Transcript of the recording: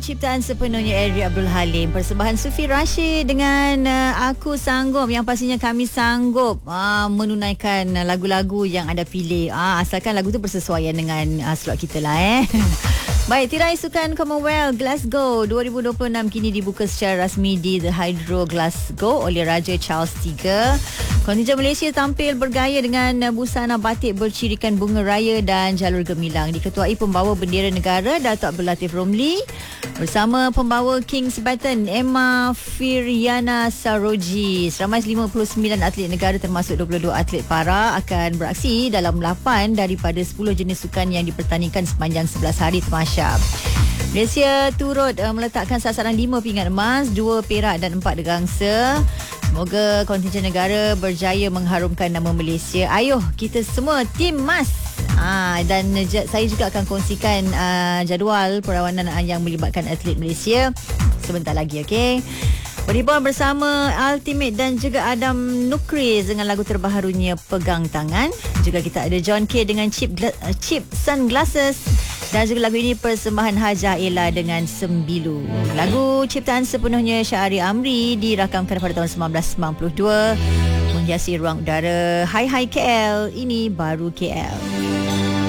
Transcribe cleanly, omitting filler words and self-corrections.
Ciptaan sepenuhnya Adri Abdul Halim, persembahan Sufi Rashid dengan Aku Sanggup, yang pastinya kami sanggup menunaikan lagu-lagu yang anda pilih, asalkan lagu tu bersesuaian dengan slot kita lah. Baik, tirai sukan Commonwealth Glasgow 2026 kini dibuka secara rasmi di The Hydro Glasgow oleh Raja Charles III. Kontingen Malaysia tampil bergaya dengan busana batik bercirikan bunga raya dan jalur gemilang. Diketuai pembawa bendera negara Datuk Abdul Latif Romli bersama pembawa King's Baton Emma Firiana Saroji. Seramai 59 atlet negara termasuk 22 atlet para akan beraksi dalam 8 daripada 10 jenis sukan yang dipertandingkan sepanjang 11 hari tamasya. Malaysia turut meletakkan sasaran 5 pingat emas, 2 perak dan 4 derangsa. Semoga kontingen negara berjaya mengharumkan nama Malaysia. Ayuh, kita semua tim emas. Dan saya juga akan kongsikan jadual perlawanan yang melibatkan atlet Malaysia sebentar lagi, okey. Berhiburan bersama Ultimate dan juga Adam Nukris dengan lagu terbaharunya Pegang Tangan. Juga kita ada John K dengan Chip Sunglasses. Dan juga lagu ini persembahan Hajah Ella dengan Sembilu. Lagu ciptaan sepenuhnya Syahari Amri dirakamkan pada tahun 1992 menghiasi ruang udara. Hai KL, ini baru KL.